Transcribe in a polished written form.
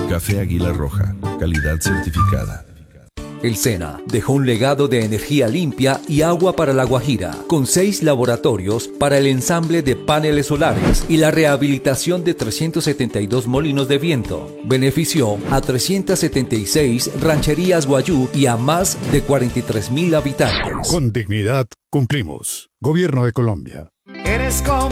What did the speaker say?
Café Águila Roja, calidad certificada. El SENA dejó un legado de energía limpia y agua para La Guajira, con 6 laboratorios para el ensamble de paneles solares y la rehabilitación de 372 molinos de viento. Benefició a 376 rancherías guayú y a más de 43,000 habitantes. Con dignidad cumplimos. Gobierno de Colombia.